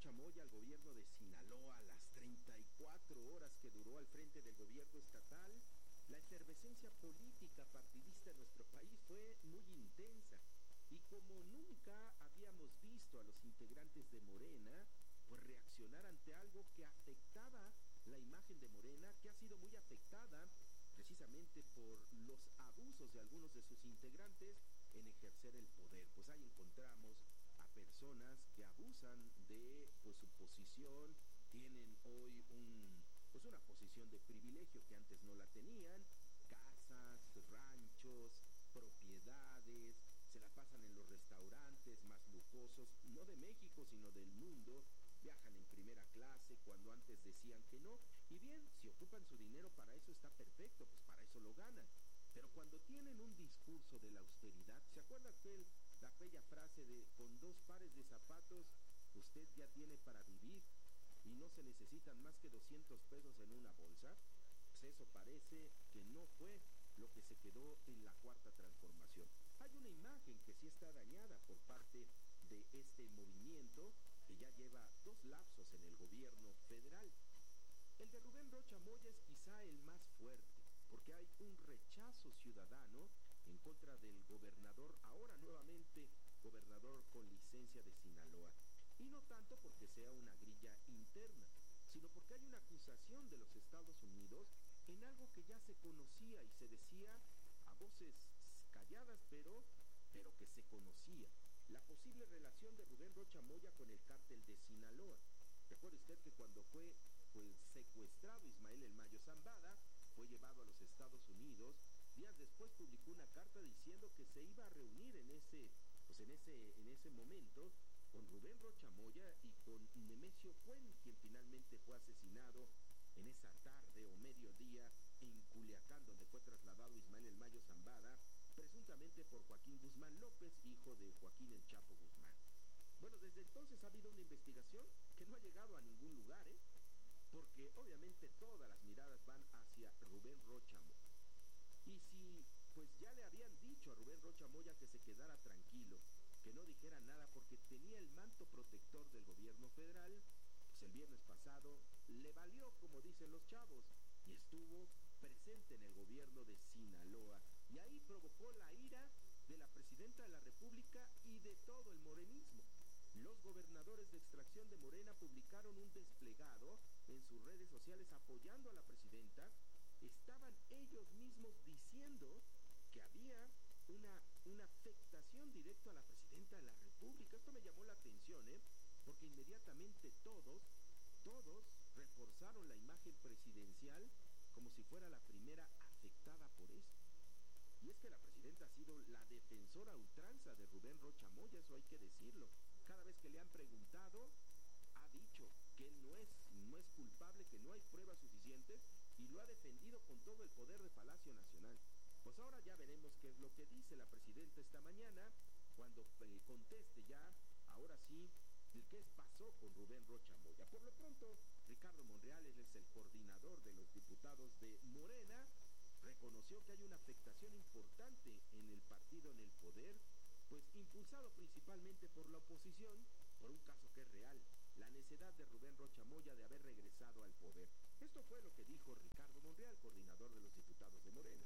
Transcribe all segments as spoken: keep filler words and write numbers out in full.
Rocha Moya al gobierno de Sinaloa, las treinta y cuatro horas que duró al frente del gobierno estatal, la efervescencia política partidista en nuestro país fue muy intensa. Y como nunca habíamos visto a los integrantes de Morena, pues reaccionar ante algo que afectaba la imagen de Morena, que ha sido muy afectada precisamente por los abusos de algunos de sus integrantes en ejercer el poder. Pues ahí encontramos a personas que abusan de pues su posición, tienen hoy un pues una posición de privilegio que antes no la tenían, casas, ranchos, propiedades, se la pasan en los restaurantes más lujosos, no de México sino del mundo, viajan en primera clase cuando antes decían que no, y bien, si ocupan su dinero para eso está perfecto, pues para eso lo ganan. Pero cuando tienen un discurso de la austeridad, ¿se acuerda aquel, la bella frase de con dos pares de zapatos usted ya tiene para vivir y no se necesitan más que doscientos pesos en una bolsa? Pues eso parece que no fue lo que se quedó en la cuarta transformación. Hay una imagen que sí está dañada por parte de este movimiento que ya lleva dos lapsos en el gobierno federal. El de Rubén Rocha Moya es quizá el más fuerte, porque hay un rechazo ciudadano en contra del gobernador, ahora nuevamente gobernador con licencia de Sinaloa. Y no tanto porque sea una grilla interna, sino porque hay una acusación de los Estados Unidos en algo que ya se conocía y se decía a voces calladas, pero, pero que se conocía. La posible relación de Rubén Rocha Moya con el cártel de Sinaloa. Recuerde usted que cuando fue pues, secuestrado Ismael El Mayo Zambada, fue llevado a los Estados Unidos, días después publicó una carta diciendo que se iba a reunir en ese, pues en ese, en ese momento con Rubén Rocha Moya y con Nemesio Cuen, quien finalmente fue asesinado en esa tarde o mediodía en Culiacán, donde fue trasladado Ismael El Mayo Zambada, presuntamente por Joaquín Guzmán López, hijo de Joaquín El Chapo Guzmán. Bueno, desde entonces ha habido una investigación que no ha llegado a ningún lugar, ¿eh? Porque obviamente todas las miradas van hacia Rubén Rocha Moya. Y si pues ya le habían dicho a Rubén Rocha Moya que se quedara tranquilo, que no dijera nada porque tenía el manto protector del gobierno federal, pues el viernes pasado le valió, como dicen los chavos, y estuvo presente en el gobierno de Sinaloa. Y ahí provocó la ira de la presidenta de la República y de todo el morenismo. Los gobernadores de extracción de Morena publicaron un desplegado en sus redes sociales apoyando a la presidenta. Estaban ellos mismos diciendo que había una, una afectación directa a la presidenta de la República. Esto me llamó la atención, ¿eh? Porque inmediatamente todos, todos reforzaron la imagen presidencial como si fuera la primera afectada por esto. Y es que la presidenta ha sido la defensora a ultranza de Rubén Rocha Moya, eso hay que decirlo. Cada vez que le han preguntado, ha dicho que él no es, no es culpable, que no hay pruebas suficientes, y lo ha defendido con todo el poder de Palacio Nacional. Pues ahora ya veremos qué es lo que dice la presidenta esta mañana, cuando eh, conteste ya, ahora sí, qué pasó con Rubén Rocha Moya. Por lo pronto, Ricardo Monreal, él es el coordinador de los diputados de Morena, reconoció que hay una afectación importante en el partido en el poder, pues impulsado principalmente por la oposición, por un caso que es real, la necedad de Rubén Rocha Moya de haber regresado al poder. Esto fue lo que dijo Ricardo Monreal, coordinador de los diputados de Morena.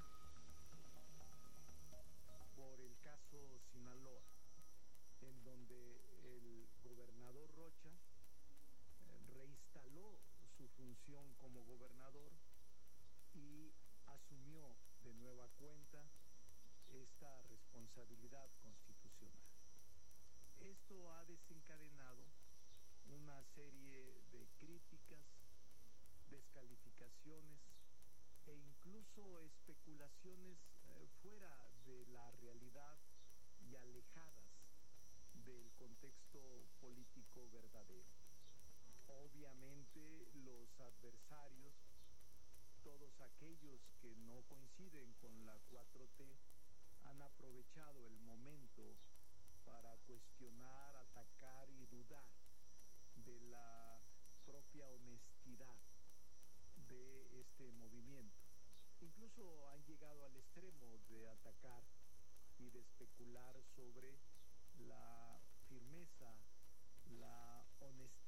Por el caso Sinaloa, en donde el gobernador Rocha eh, reinstaló su función como gobernador y asumió de nueva cuenta esta responsabilidad constitucional. Esto ha desencadenado una serie de críticas, descalificaciones e incluso especulaciones eh, fuera de la realidad y alejadas del contexto político verdadero. Obviamente los adversarios, todos aquellos que no coinciden con la cuatro T, han aprovechado el momento para cuestionar, atacar y dudar de la propia honestidad de este movimiento. Incluso han llegado al extremo de atacar y de especular sobre la firmeza, la honestidad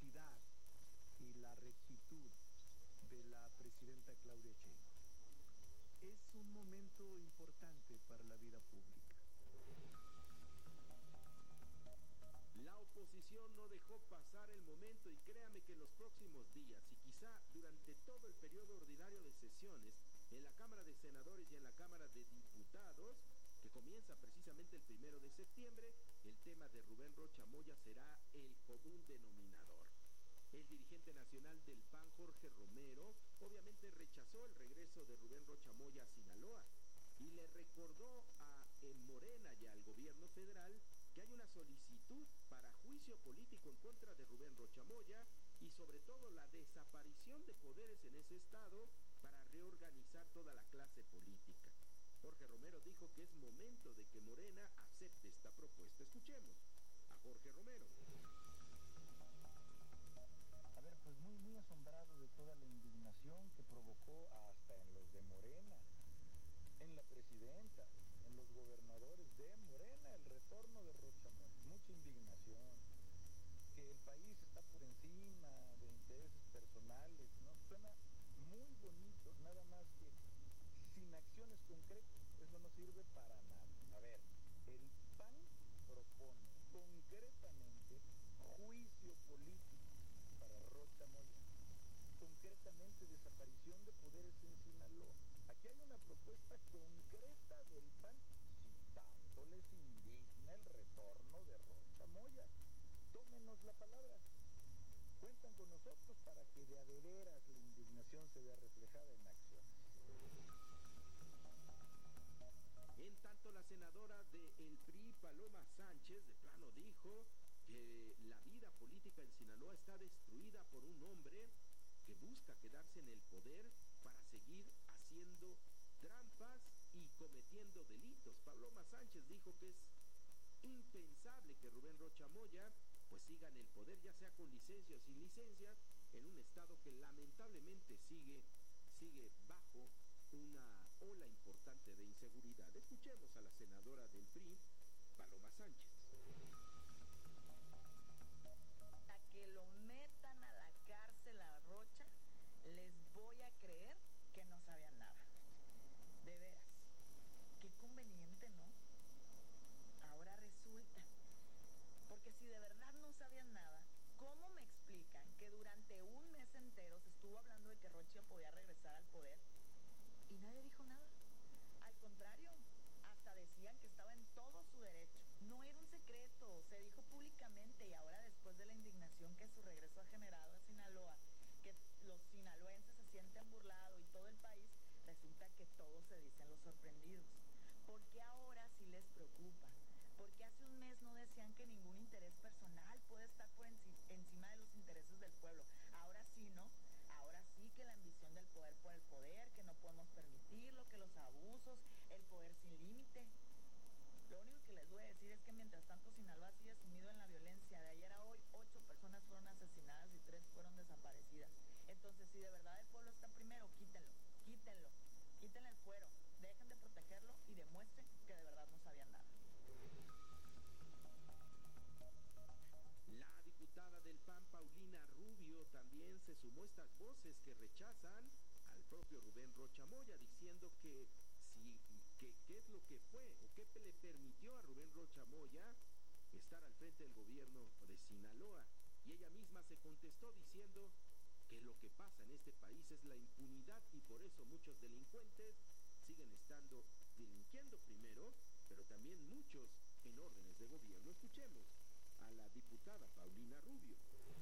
que en los próximos días y quizá durante todo el periodo ordinario de sesiones en la Cámara de Senadores y en la Cámara de Diputados, que comienza precisamente el primero de septiembre, el tema de Rubén Rocha Moya será el común denominador. El dirigente nacional del P A N, Jorge Romero, obviamente rechazó el regreso de Rubén Rocha Moya a Sinaloa y le recordó a en Morena y al gobierno federal que hay una solicitud para juicio político en contra de Rubén Rocha Moya y sobre todo la desaparición de poderes en ese estado para reorganizar toda la clase política. Jorge Romero dijo que es momento de que Morena acepte esta propuesta. Escuchemos a Jorge Romero. A ver, pues muy, muy asombrado de toda la indignación que provocó hasta en los de Morena, en la presidenta, en los gobernadores de Morena, el retorno de Rocha Moya. Mucha indignación, que el país está por encima de intereses personales, ¿no? Suena muy bonito, nada más que sin acciones concretas, eso no sirve para nada. A ver, el P A N propone concretamente juicio político para Rocha Moya, concretamente desaparición de poderes en Sinaloa. Aquí hay una propuesta concreta del P A N, si tanto les indigna el retorno de Rocha Moya. Tómenos la palabra. Cuentan con nosotros para que de a de veras la indignación se vea reflejada en acciones. En tanto, la senadora del P R I, Paloma Sánchez, de plano dijo que la vida política en Sinaloa está destruida por un hombre que busca quedarse en el poder para seguir haciendo trampas y cometiendo delitos. Paloma Sánchez dijo que es impensable que Rubén Rocha Moya pues siga en el poder, ya sea con licencia o sin licencia, en un estado que lamentablemente sigue, sigue bajo una ola importante de inseguridad. Escuchemos a la senadora del P R I, Paloma Sánchez. A que lo metan a la cárcel a Rocha, les voy a creer que no sabían nada. De veras, qué conveniente, ¿no? Ahora resulta. Porque si de verdad no sabían nada, ¿cómo me explican que durante un mes entero se estuvo hablando de que Rocha podía regresar al poder y nadie dijo nada? Al contrario, hasta decían que estaba en todo su derecho. No era un secreto, se dijo públicamente, y ahora después de la indignación que su regreso ha generado a Sinaloa, que los sinaloenses se sienten burlados y todo el país, resulta que todos se dicen los sorprendidos. ¿Por qué ahora sí les preocupa? Porque hace un mes no decían que ningún interés personal puede estar por enci- encima de los intereses del pueblo. Ahora sí, ¿no? Ahora sí que la ambición del poder por el poder, que no podemos permitirlo, que los abusos, el poder sin límite. Lo único que les voy a decir es que mientras tanto Sinaloa sigue sumido en la violencia. De ayer a hoy, ocho personas fueron asesinadas y tres fueron desaparecidas. Entonces, si de verdad el pueblo está primero, quítenlo, quítenlo, quítenle el fuero, dejen de protegerlo y demuestren que de verdad no sabían nada. La diputada del P A N, Paulina Rubio, también se sumó a estas voces que rechazan al propio Rubén Rocha Moya, diciendo que si que qué es lo que fue o qué le permitió a Rubén Rocha Moya estar al frente del gobierno de Sinaloa. Y ella misma se contestó diciendo que lo que pasa en este país es la impunidad y por eso muchos delincuentes siguen estando delinquiendo primero, pero también muchos en órdenes de gobierno. Escuchemos a la diputada Paulina Rubio.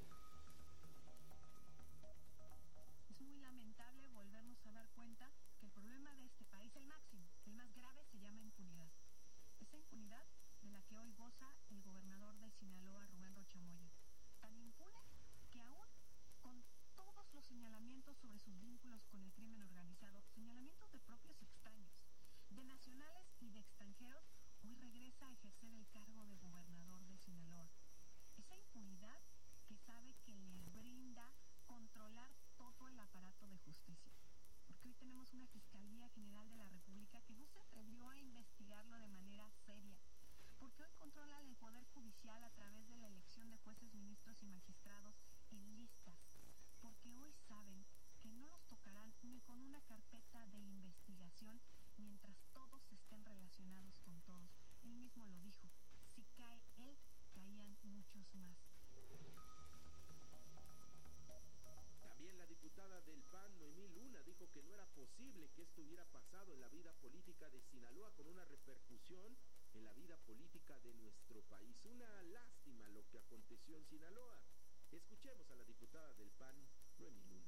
Es muy lamentable volvernos a dar cuenta que el problema de este país, el máximo, el más grave, se llama impunidad. Esa impunidad de la que hoy goza el gobernador de Sinaloa, Rubén Rocha Moya. Tan impune que aún con todos los señalamientos sobre sus vínculos con el crimen organizado, señalamientos de propios extraños, de nacionales y de extranjeros, hoy regresa a ejercer el cargo de gobernador de Sinaloa. Esa impunidad aconteció en Sinaloa. Escuchemos a la diputada del P A N, Noemí Luna.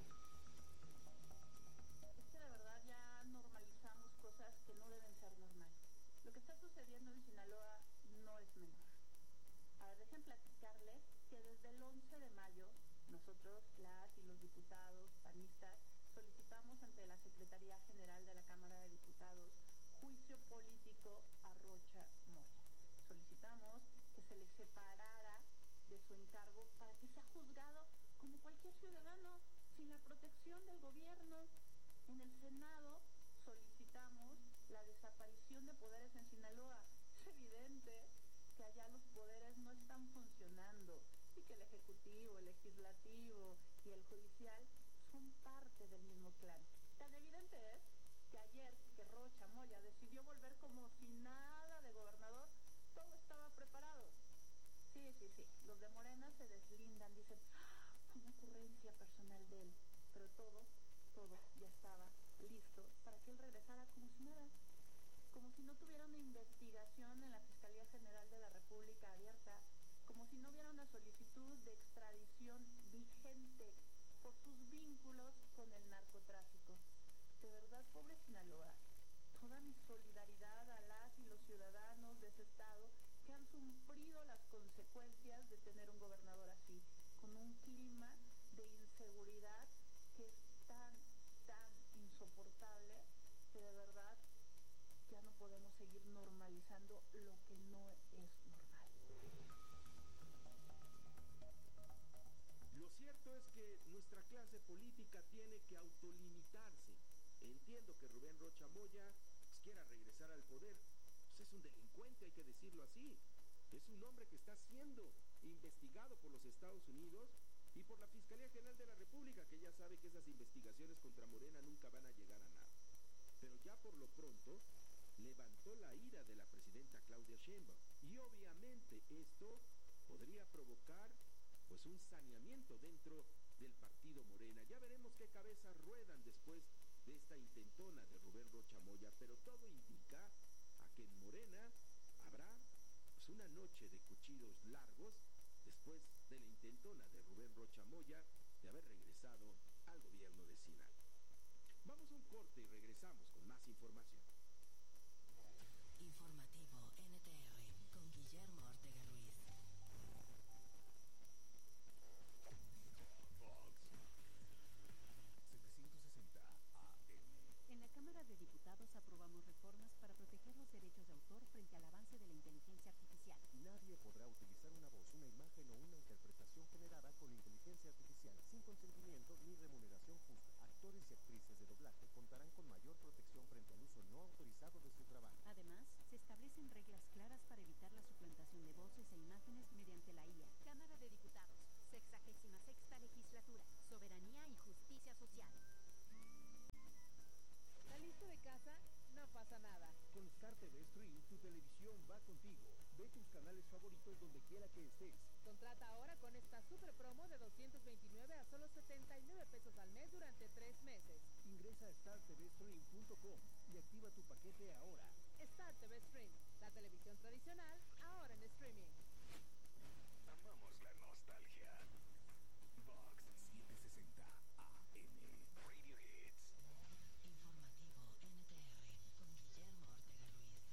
Es que de verdad ya normalizamos cosas que no deben ser normales. Lo que está sucediendo en Sinaloa no es menor. A ver, dejen platicarles que desde el once de mayo, nosotros, las y los diputados panistas, solicitamos ante la Secretaría General de la Cámara de Diputados juicio político a Rocha Moya. Solicitamos que se le separara de su encargo para que sea juzgado como cualquier ciudadano, sin la protección del gobierno. En el Senado solicitamos la desaparición de poderes en Sinaloa. Es evidente que allá los poderes no están funcionando y que el Ejecutivo, el Legislativo y el Judicial son parte del mismo clan. Tan evidente es que ayer que Rocha Moya decidió volver como si nada de gobernador, todo estaba preparado. Sí, sí, sí, los de Morena se deslindan, dicen, ¡ah! Fue una ocurrencia personal de él, pero todo, todo ya estaba listo para que él regresara como si nada, como si no tuviera una investigación en la Fiscalía General de la República abierta, como si no hubiera una solicitud de extradición vigente por sus vínculos con el narcotráfico. De verdad, pobre Sinaloa, toda mi solidaridad a las y los ciudadanos de ese estado que han sufrido las consecuencias de tener un gobernador así, con un clima de inseguridad que es tan, tan insoportable que de verdad ya no podemos seguir normalizando lo que no es normal. Lo cierto es que nuestra clase política tiene que autolimitarse. Entiendo que Rubén Rocha Moya pues, quiera regresar al poder. Pues es un delincuente, hay que decirlo así. Es un hombre que está siendo investigado por los Estados Unidos y por la Fiscalía General de la República, que ya sabe que esas investigaciones contra Morena nunca van a llegar a nada. Pero ya por lo pronto levantó la ira de la presidenta Claudia Sheinbaum y obviamente esto podría provocar pues un saneamiento dentro del partido Morena. Ya veremos qué cabezas ruedan después de esta intentona de Rubén Rocha Moya, pero todo indica a que en Morena habrá pues una noche de cuchillos largos después de la intentona de Rubén Rocha Moya de haber regresado al gobierno de Sinaloa. Vamos a un corte y regresamos con más información. Informativo N T R con Guillermo Ortega Ruiz. setecientos sesenta A M. En la Cámara de Diputados aprobamos reformas para proteger los derechos de autor frente al avance de la inteligencia artificial. Nadie podrá utilizar una voz, una imagen o una interpretación generada con inteligencia artificial sin consentimiento ni remuneración justa. Actores y actrices de doblaje contarán con mayor protección frente al uso no autorizado de su trabajo. Además, se establecen reglas claras para evitar la suplantación de voces e imágenes mediante la I A. Cámara de Diputados, sexagésima sexta legislatura, soberanía y justicia social. ¿Saliste de casa? No pasa nada. Con Star T V Stream, tu televisión va contigo. Ve tus canales favoritos donde quiera que estés. Contrata ahora con esta super promo de doscientos veintinueve a solo setenta y nueve pesos al mes durante tres meses. Ingresa a star t v stream punto com y activa tu paquete ahora.